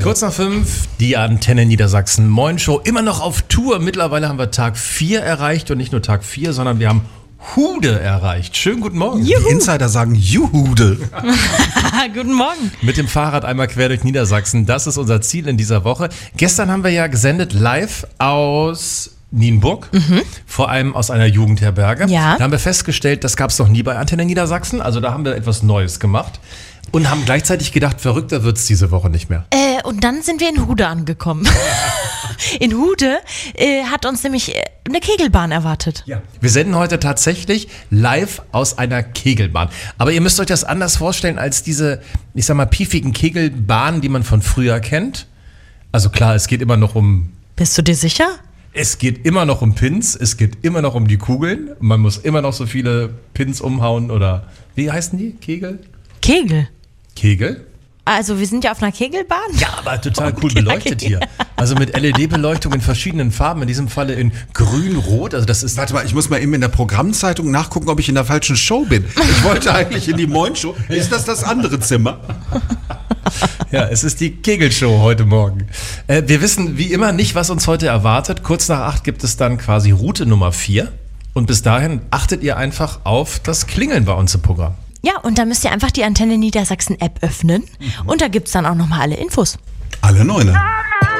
Kurz nach 5, die Antenne Niedersachsen Moin Show, immer noch auf Tour. Mittlerweile haben wir Tag 4 erreicht und nicht nur Tag 4, sondern wir haben Hude erreicht. Schönen guten Morgen. Juhu. Die Insider sagen Juhude. Guten Morgen. Mit dem Fahrrad einmal quer durch Niedersachsen, das ist unser Ziel in dieser Woche. Gestern haben wir ja gesendet live aus Nienburg, vor allem aus einer Jugendherberge. Ja. Da haben wir festgestellt, das gab es noch nie bei Antenne Niedersachsen, also da haben wir etwas Neues gemacht und haben gleichzeitig gedacht, verrückter wird es diese Woche nicht mehr. Und dann sind wir in Hude angekommen. In Hude hat uns nämlich eine Kegelbahn erwartet. Ja. Wir senden heute tatsächlich live aus einer Kegelbahn. Aber ihr müsst euch das anders vorstellen als diese, ich sag mal, piefigen Kegelbahnen, die man von früher kennt. Also klar, es geht immer noch um... Bist du dir sicher? Es geht immer noch um Pins, es geht immer noch um die Kugeln. Man muss immer noch so viele Pins umhauen oder, wie heißen die? Kegel? Kegel? Also wir sind ja auf einer Kegelbahn. Ja, aber total cool Okay. beleuchtet hier. Also mit LED-Beleuchtung in verschiedenen Farben, in diesem Falle in grün-rot. Also das ist... Warte mal, ich muss mal eben in der Programmzeitung nachgucken, ob ich in der falschen Show bin. Ich wollte eigentlich in die Moin-Show. Ist das andere Zimmer? Ja, es ist die Kegelshow heute Morgen. Wir wissen wie immer nicht, was uns heute erwartet. Kurz nach 8 gibt es dann quasi Route Nummer 4. Und bis dahin achtet ihr einfach auf das Klingeln bei uns im Programm. Ja, und da müsst ihr einfach die Antenne Niedersachsen App öffnen. Und da gibt es dann auch nochmal alle Infos. Alle Neune.